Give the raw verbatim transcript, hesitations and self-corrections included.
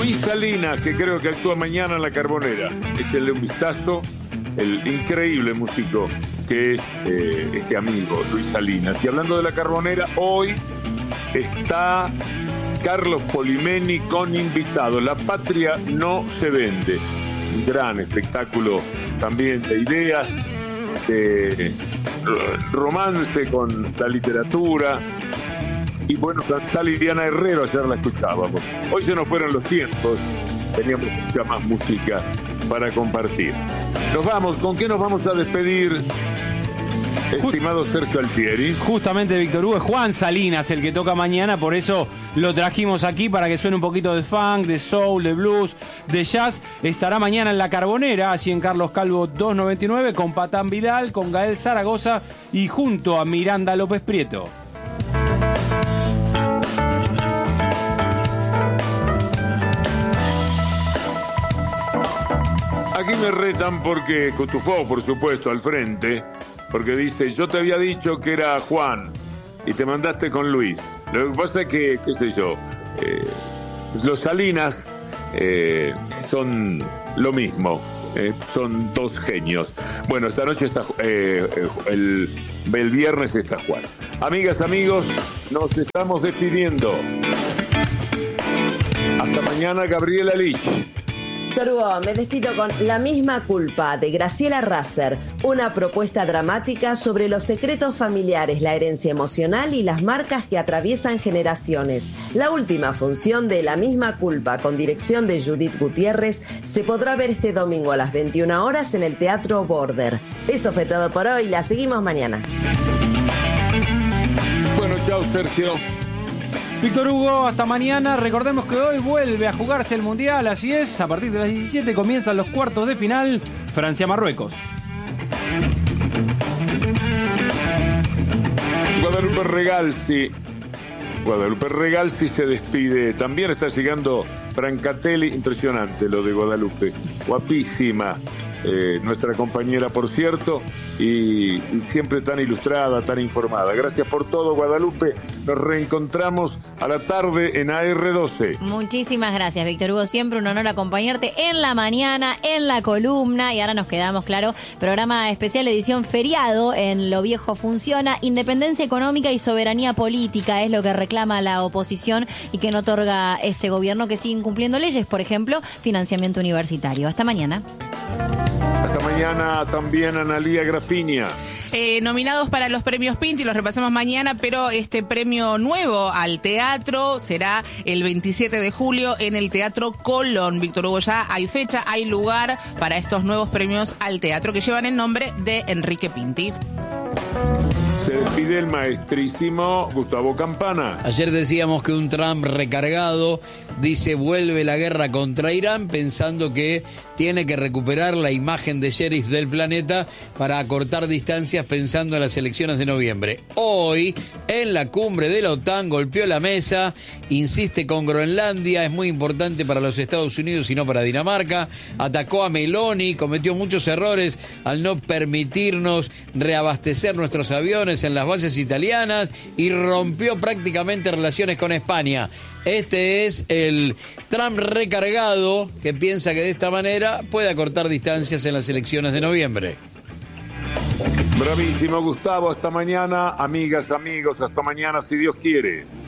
Luis Salinas, que creo que actúa mañana en La Carbonera. Échenle un vistazo, el increíble músico que es eh, este amigo, Luis Salinas. Y hablando de La Carbonera, hoy está Carlos Polimeni con invitados. La patria no se vende. Un gran espectáculo también de ideas, de romance con la literatura. Y bueno, está Liliana Herrero, ayer la escuchábamos. Hoy se nos fueron los tiempos, teníamos mucha más música para compartir. Nos vamos, ¿con qué nos vamos a despedir, estimado Sergio Altieri? Justamente, Víctor Hugo, es Juan Salinas el que toca mañana, por eso lo trajimos aquí para que suene un poquito de funk, de soul, de blues, de jazz. Estará mañana en La Carbonera, allí en Carlos Calvo doscientos noventa y nueve, con Patán Vidal, con Gael Zaragoza y junto a Miranda López Prieto. Aquí me retan porque Cotufó, por supuesto, al frente, porque dice, yo te había dicho que era Juan y te mandaste con Luis. Lo que pasa es que, qué sé yo, eh, los Salinas eh, son lo mismo, eh, son dos genios. Bueno, esta noche está, eh, el, el viernes está Juan. Amigas, amigos, nos estamos despidiendo. Hasta mañana, Gabriela Lich. Víctor Hugo, me despido con La misma culpa, de Graciela Rasser, una propuesta dramática sobre los secretos familiares, la herencia emocional y las marcas que atraviesan generaciones. La última función de La misma culpa, con dirección de Judith Gutiérrez, se podrá ver este domingo a las veintiuna horas en el Teatro Border. Eso fue todo por hoy, la seguimos mañana. Bueno, chao, Sergio. Víctor Hugo, hasta mañana. Recordemos que hoy vuelve a jugarse el Mundial, así es. A partir de las diecisiete comienzan los cuartos de final, Francia-Marruecos. Guadalupe Regalzi. Guadalupe Regalzi se despide. También está llegando Francatelli. Impresionante lo de Guadalupe. Guapísima. Eh, nuestra compañera, por cierto, y, y siempre tan ilustrada, tan informada. Gracias por todo, Guadalupe. Nos reencontramos a la tarde en A R doce. Muchísimas gracias, Víctor Hugo. Siempre un honor acompañarte en la mañana, en la columna. Y ahora nos quedamos, claro, programa especial, edición feriado en Lo Viejo Funciona. Independencia económica y soberanía política es lo que reclama la oposición y que no otorga este gobierno, que sigue incumpliendo leyes, por ejemplo, financiamiento universitario. Hasta mañana. Hasta mañana también, Analía Grafiña. Eh, nominados para los premios Pinti, los repasamos mañana, pero este premio nuevo al teatro será el veintisiete de julio en el Teatro Colón. Víctor Hugo, ya hay fecha, hay lugar para estos nuevos premios al teatro que llevan el nombre de Enrique Pinti. Se despide el maestrísimo Gustavo Campana. Ayer decíamos que un Trump recargado dice vuelve la guerra contra Irán, pensando que tiene que recuperar la imagen de sheriff del planeta para acortar distancias, pensando en las elecciones de noviembre. Hoy, en la cumbre de la OTAN, golpeó la mesa, insiste con Groenlandia, es muy importante para los Estados Unidos y no para Dinamarca, atacó a Meloni, cometió muchos errores al no permitirnos reabastecer nuestros aviones en las bases italianas y rompió prácticamente relaciones con España. Este es el Trump recargado que piensa que de esta manera puede acortar distancias en las elecciones de noviembre. Bravísimo, Gustavo. Hasta mañana, amigas, amigos. Hasta mañana, si Dios quiere.